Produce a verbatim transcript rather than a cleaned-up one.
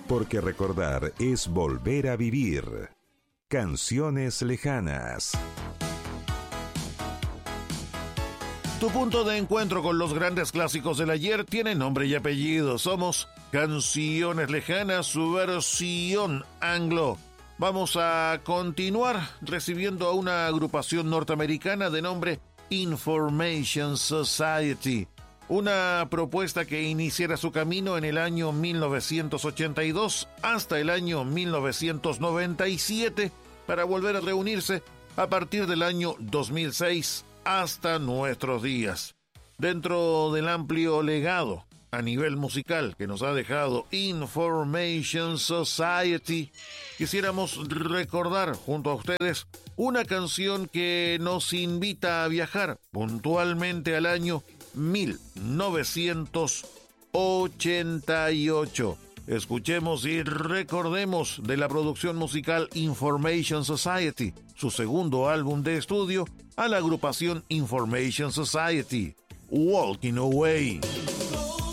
porque recordar es volver a vivir. Canciones lejanas. Tu punto de encuentro con los grandes clásicos del ayer tiene nombre y apellido. Somos Canciones Lejanas, su versión anglo. Vamos a continuar recibiendo a una agrupación norteamericana de nombre Information Society. Una propuesta que iniciara su camino en el año mil novecientos ochenta y dos hasta el año mil novecientos noventa y siete para volver a reunirse a partir del año dos mil seis hasta nuestros días. Dentro del amplio legado a nivel musical que nos ha dejado Information Society, quisiéramos recordar junto a ustedes una canción que nos invita a viajar puntualmente al año mil novecientos ochenta y ocho. Escuchemos y recordemos de la producción musical Information Society, su segundo álbum de estudio, a la agrupación Information Society, Walking Away.